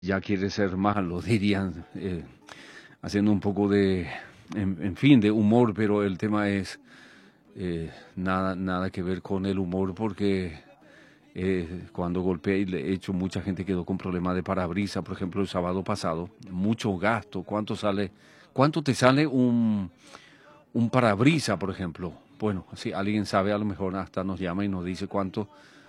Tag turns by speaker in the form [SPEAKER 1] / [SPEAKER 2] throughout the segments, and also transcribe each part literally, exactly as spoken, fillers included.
[SPEAKER 1] ya quiere ser malo, dirían, eh, haciendo un poco de, en, en fin, de humor, pero el tema es eh, nada, nada que ver con el humor porque eh, cuando golpeé y le he hecho, mucha gente quedó con problemas de parabrisas, por ejemplo, el sábado pasado, mucho gasto. ¿Cuánto sale? ¿Cuánto te sale un, un parabrisa, por ejemplo? Bueno, si alguien sabe, a lo mejor hasta nos llama y nos dice cuánto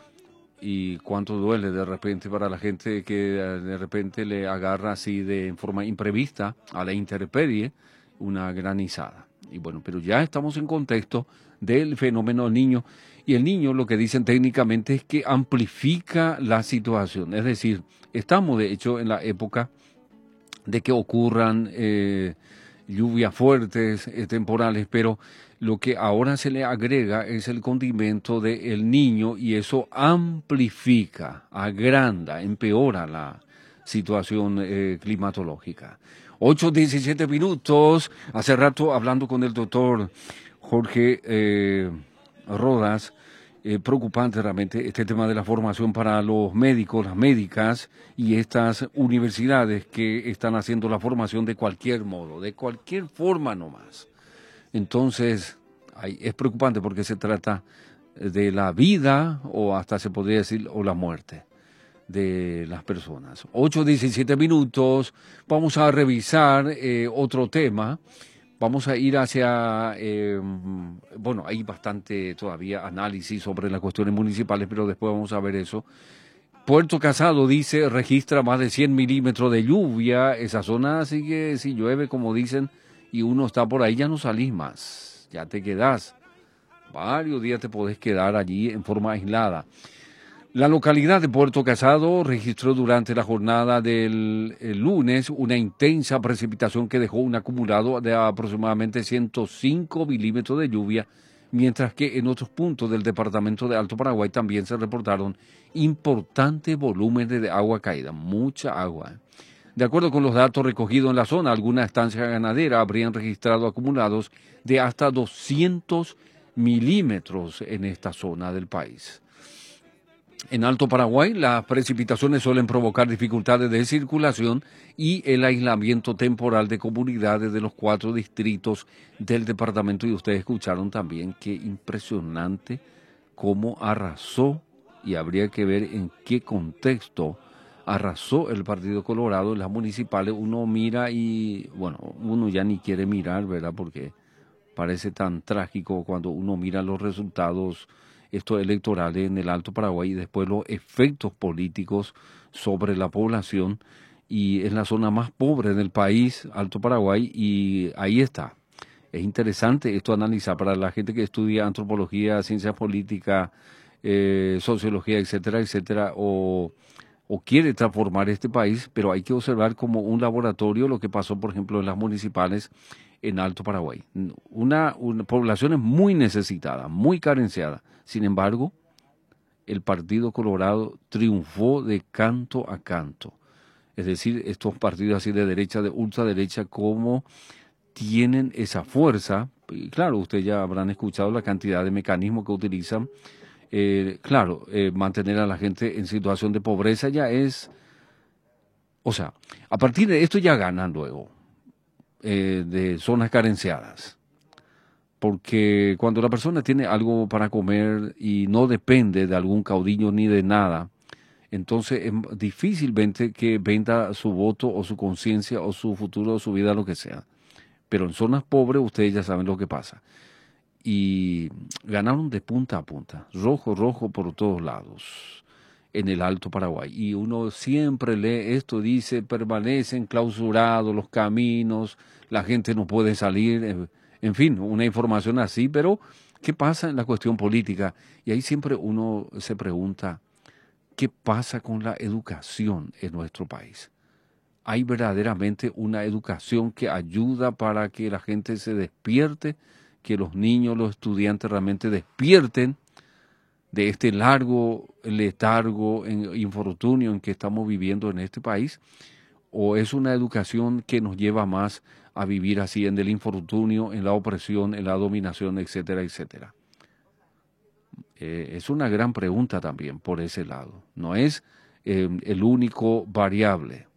[SPEAKER 1] y cuánto duele de repente para la gente que eh, de repente le agarra así de en forma imprevista a la intemperie una granizada. Y bueno, pero ya estamos en contexto del fenómeno del niño, y el niño, lo que dicen técnicamente, es que amplifica la situación. Es decir, estamos de hecho en la época de que ocurran eh, lluvias fuertes, eh, temporales, pero lo que ahora se le agrega es el condimento del niño, y eso amplifica, agranda, empeora la situación eh, climatológica. ocho diecisiete minutos, hace rato hablando con el doctor Jorge eh, Rodas. Eh, preocupante realmente este tema de la formación para los médicos, las médicas y estas universidades que están haciendo la formación de cualquier modo, de cualquier forma nomás. Entonces, ay, es preocupante porque se trata de la vida, o hasta se podría decir, o la muerte de las personas. ocho diecisiete minutos, vamos a revisar eh, otro tema. Vamos a ir hacia, eh, bueno, hay bastante todavía análisis sobre las cuestiones municipales, pero después vamos a ver eso. Puerto Casado dice, registra más de cien milímetros de lluvia. Esa zona, así que si llueve, como dicen, y uno está por ahí, ya no salís más, ya te quedás. Varios días te podés quedar allí en forma aislada. La localidad de Puerto Casado registró durante la jornada del el lunes una intensa precipitación que dejó un acumulado de aproximadamente ciento cinco milímetros de lluvia, mientras que en otros puntos del departamento de Alto Paraguay también se reportaron importantes volúmenes de agua caída, mucha agua. De acuerdo con los datos recogidos en la zona, algunas estancias ganaderas habrían registrado acumulados de hasta doscientos milímetros en esta zona del país. En Alto Paraguay, las precipitaciones suelen provocar dificultades de circulación y el aislamiento temporal de comunidades de los cuatro distritos del departamento. Y ustedes escucharon también qué impresionante cómo arrasó, y habría que ver en qué contexto arrasó el Partido Colorado en las municipales. Uno mira y, bueno, uno ya ni quiere mirar, ¿verdad? Porque parece tan trágico cuando uno mira los resultados estos electorales en el Alto Paraguay y después los efectos políticos sobre la población, y es la zona más pobre del país, Alto Paraguay, y ahí está. Es interesante esto analizar para la gente que estudia antropología, ciencias políticas, eh, sociología, etcétera, etcétera, o, o quiere transformar este país, pero hay que observar como un laboratorio lo que pasó, por ejemplo, en las municipales en Alto Paraguay. Una, una población muy necesitada, muy carenciada. Sin embargo, el Partido Colorado triunfó de canto a canto. Es decir, estos partidos así de derecha, de ultraderecha, como tienen esa fuerza. Y claro, ustedes ya habrán escuchado la cantidad de mecanismos que utilizan. Eh, claro, eh, mantener a la gente en situación de pobreza ya es... O sea, a partir de esto ya ganan luego, eh, de zonas carenciadas. Porque cuando la persona tiene algo para comer y no depende de algún caudillo ni de nada, entonces es difícilmente que venda su voto o su conciencia o su futuro o su vida, lo que sea. Pero en zonas pobres ustedes ya saben lo que pasa. Y ganaron de punta a punta, rojo, rojo por todos lados, en el Alto Paraguay. Y uno siempre lee esto, dice, permanecen clausurados los caminos, la gente no puede salir, en fin, una información así. Pero ¿qué pasa en la cuestión política? Y ahí siempre uno se pregunta, ¿qué pasa con la educación en nuestro país? ¿Hay verdaderamente una educación que ayuda para que la gente se despierte, que los niños, los estudiantes realmente despierten de este largo letargo, en, infortunio en que estamos viviendo en este país? ¿O es una educación que nos lleva más a vivir así en el infortunio, en la opresión, en la dominación, etcétera, etcétera? Eh, es una gran pregunta también por ese lado. No es eh, el único variable.